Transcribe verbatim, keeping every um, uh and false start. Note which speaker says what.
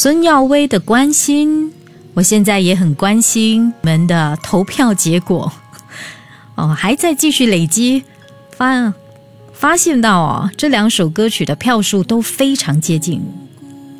Speaker 1: 孙耀威的关心，我现在也很关心你们的投票结果哦，还在继续累积，发发现到哦，这两首歌曲的票数都非常接近，